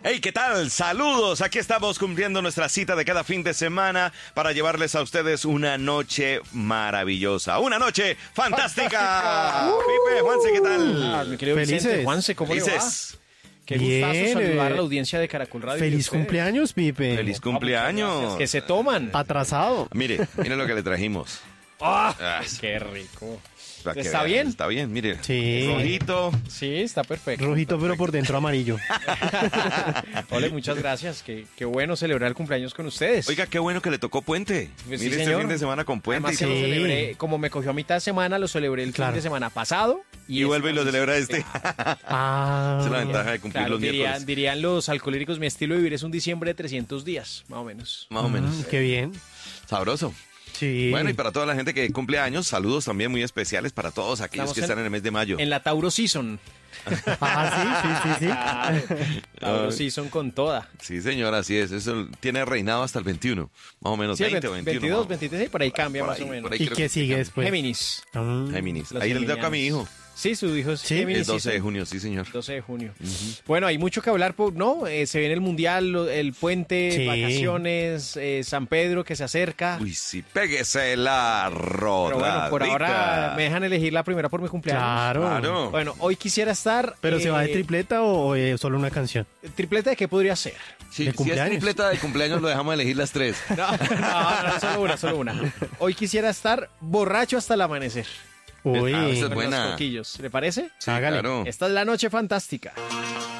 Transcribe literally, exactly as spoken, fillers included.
Hey, ¿qué tal? Saludos. Aquí estamos cumpliendo nuestra cita de cada fin de semana para llevarles a ustedes una noche maravillosa, una noche fantástica. ¡Fantástica! Pipe, Juanse, ¿qué tal? Ah, mi querido Felices. Vicente, Juanse, ¿cómo le va? Felices. Qué Bien, gustazo saludar eh, a la audiencia de Caracol Radio. Feliz ¿Y ustedes? cumpleaños, Pipe. Feliz cumpleaños. Que se toman. Atrasado. Mire, mire lo que le trajimos. ¡Ah! Ah, ¡Qué rico! para que ¿Está vean, bien? Está bien, mire. Sí. Rojito. Sí, está perfecto. Rojito, pero por dentro amarillo. Ole, muchas gracias. Qué, qué bueno celebrar el cumpleaños con ustedes. Oiga, qué bueno que le tocó puente. Pues sí, mire, este señor. fin de semana con puente. Además y que lo todo. Sí. celebré, como me cogió a mitad de semana, lo celebré el Claro. fin de semana pasado. Y este vuelve y lo también. celebra este. Ah. Esa es la ventaja de cumplir Claro, los dirían, miércoles. dirían los alcohólicos, mi estilo de vivir es un diciembre de trescientos días, más o menos. Más o menos. Mm, qué bien. Sabroso. Sí. Bueno, y para toda la gente que cumple años, saludos también muy especiales para todos aquellos Estamos que en- están en el mes de mayo. En la Tauro Season. Ah, sí, sí, sí, sí. Claro, Tauro Ay. Season con toda. Sí, señor, así es. Eso tiene reinado hasta el veintiuno. Más o menos, Sí, el veinte o veinte, veintiuno. veintidós, más o menos. veintitrés, y por ahí cambia Por más ahí, o menos. por ahí. ¿Y creo qué que sigue sí. después? Géminis. Mm. Géminis. Los Ahí le toca a mi hijo. Sí, su hijo es Sí. Géminis. El doce de sí, junio, sí, señor. doce de junio. Bueno, hay mucho que hablar, po- ¿no? Eh, se viene el Mundial, lo- el puente, Sí. vacaciones, eh, San Pedro que se acerca. Uy, sí, pégese la roda. Pero bueno, por ahora me dejan elegir la primera por mi cumpleaños. Claro. Claro. Bueno, hoy quisiera estar... ¿Pero se va de eh, tripleta o, o, eh, solo una canción? ¿Tripleta de qué podría ser? Sí, ¿De si es cumpleaños? tripleta de cumpleaños, lo dejamos elegir las tres. No, no, no, solo una, solo una. Hoy quisiera estar borracho hasta el amanecer. Uy. Ah, eso es Con buena. los coquillos. ¿Le parece? Sí, Hágale. claro. Esta es la noche fantástica.